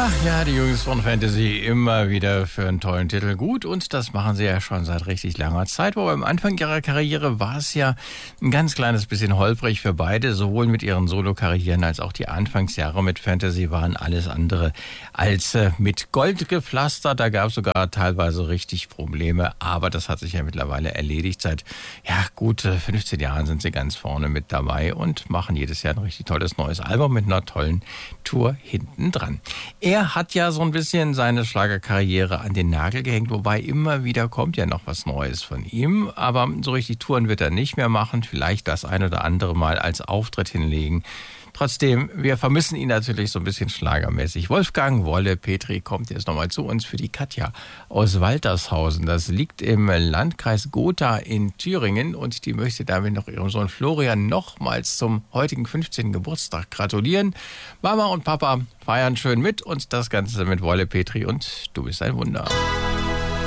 Ja, die Jungs von Fantasy immer wieder für einen tollen Titel gut und das machen sie ja schon seit richtig langer Zeit. Aber am Anfang ihrer Karriere war es ja ein ganz kleines bisschen holprig für beide, sowohl mit ihren Solo-Karrieren als auch die Anfangsjahre mit Fantasy waren alles andere als mit Gold gepflastert. Da gab es sogar teilweise richtig Probleme, aber das hat sich ja mittlerweile erledigt. Seit gut 15 Jahren sind sie ganz vorne mit dabei und machen jedes Jahr ein richtig tolles neues Album mit einer tollen Tour hinten dran. Er hat ja so ein bisschen seine Schlagerkarriere an den Nagel gehängt, wobei immer wieder kommt ja noch was Neues von ihm. Aber so richtig Touren wird er nicht mehr machen, vielleicht das ein oder andere Mal als Auftritt hinlegen. Trotzdem, wir vermissen ihn natürlich so ein bisschen schlagermäßig. Wolfgang Wolle Petri kommt jetzt nochmal zu uns für die Katja aus Waltershausen. Das liegt im Landkreis Gotha in Thüringen und die möchte damit noch ihrem Sohn Florian nochmals zum heutigen 15. Geburtstag gratulieren. Mama und Papa feiern schön mit und das Ganze mit Wolle Petri und Du bist ein Wunder.